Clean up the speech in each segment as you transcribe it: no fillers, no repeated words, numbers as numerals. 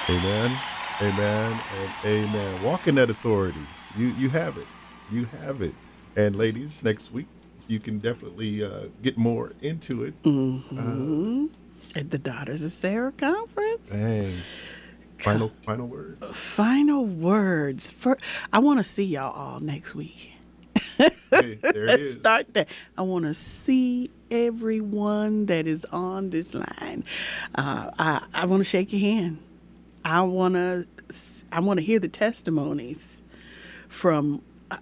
Amen. Amen. And amen. Walk in that authority. You have it. You have it. And ladies, next week you can definitely get more into it. Uh, Mm-hmm. At the Daughters of Sarah conference. dang. Final words. Final words. I want to see y'all all next week. Hey, there it Let's is. start there. I want to see everyone that is on this line. I want to shake your hand. I want to hear the testimonies from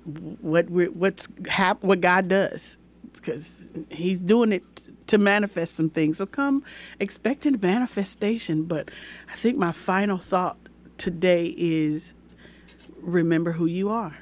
what God does, because He's doing it to manifest some things. So come expecting manifestation. But I think my final thought today is remember who you are.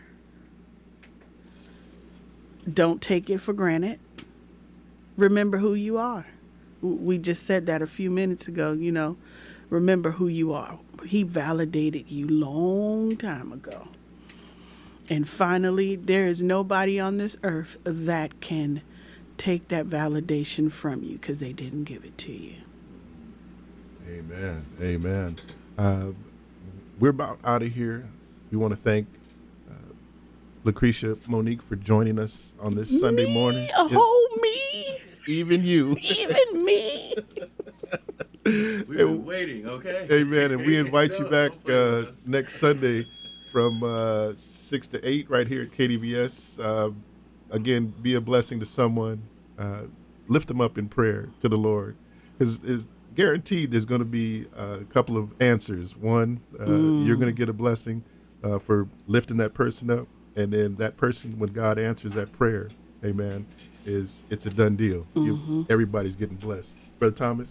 Don't take it for granted. Remember who you are. We just said that a few minutes ago, remember who you are. He validated you long time ago. And finally, there is nobody on this earth that can take that validation from you because they didn't give it to you. Amen. Amen. Uh, we're about out of here. We want to thank Lucretia Monique for joining us on this Sunday morning. Me, oh me, Even you. even me. We've been waiting, okay? Amen. And we invite you No, back don't play with us. next Sunday from 6 to 8 right here at KDVS. Again, be a blessing to someone. Lift them up in prayer to the Lord. Because it's guaranteed there's going to be a couple of answers. One, you're going to get a blessing for lifting that person up. And then that person, when God answers that prayer, amen, it's a done deal. Everybody's getting blessed. Brother Thomas?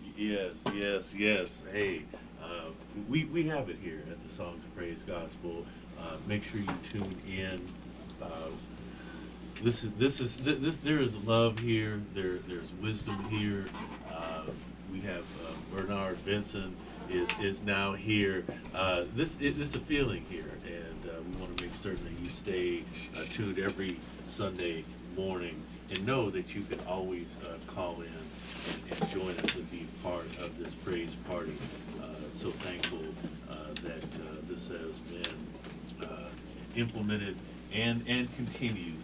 Yes. Hey, we have it here at the Songs of Praise Gospel. Make sure you tune in. There is love here. There's wisdom here. We have Bernard Benson is now here. This is a feeling here, and we want to make certain that you stay tuned every Sunday morning and know that you can always call in and join us and be part of this praise party. So thankful that this has been implemented and continues.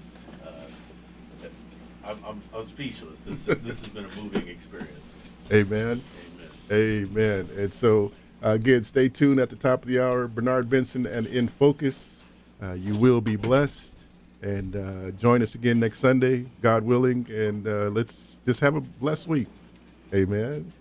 I'm speechless. This has been a moving experience. Amen. Amen. Amen. And so, again, stay tuned at the top of the hour. Bernard Benson and In Focus. You will be blessed. And join us again next Sunday, God willing. And let's just have a blessed week. Amen.